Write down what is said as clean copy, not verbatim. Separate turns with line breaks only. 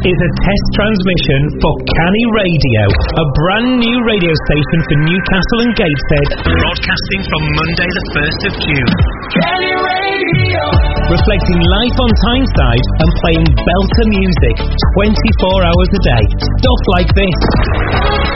is a test transmission for Canny Radio, a brand new radio station for Newcastle and Gateshead, broadcasting from Monday the 1st of June. Canny Radio! Reflecting life on Tyneside and playing belter music 24 hours a day. Stuff like this.